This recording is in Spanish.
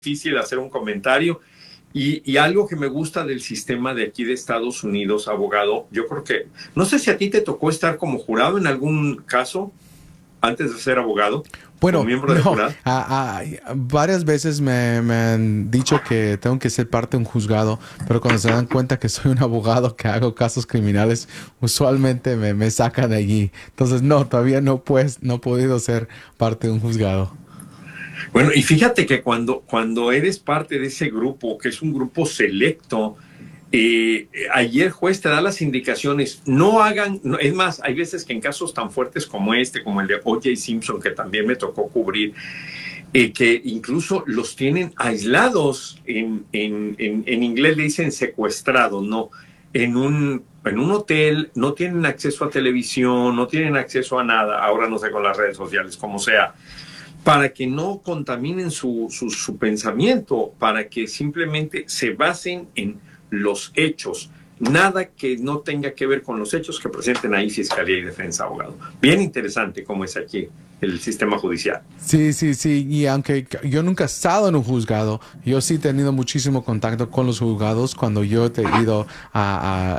difícil hacer un comentario. Y algo que me gusta del sistema de aquí de Estados Unidos, abogado, yo creo que, no sé si a ti te tocó estar como jurado en algún caso antes de ser abogado, como Bueno, miembro de no, jurado. varias veces me han dicho que tengo que ser parte de un juzgado, pero cuando se dan cuenta que soy un abogado que hago casos criminales, usualmente me sacan de allí. Entonces, no, todavía no he podido ser parte de un juzgado. Bueno, y fíjate que cuando eres parte de ese grupo, que es un grupo selecto, ayer el juez te da las indicaciones, no hagan, no, es más, hay veces que en casos tan fuertes como este, como el de O.J. Simpson, que también me tocó cubrir, que incluso los tienen aislados, en inglés le dicen secuestrados, ¿no? En un hotel, no tienen acceso a televisión, no tienen acceso a nada, ahora no sé con las redes sociales, como sea, para que no contaminen su pensamiento, para que simplemente se basen en los hechos. Nada que no tenga que ver con los hechos que presenten ahí Fiscalía y Defensa, abogado. Bien interesante cómo es aquí el sistema judicial. Sí, sí, sí. Y aunque yo nunca he estado en un juzgado, yo sí he tenido muchísimo contacto con los juzgados cuando yo he ido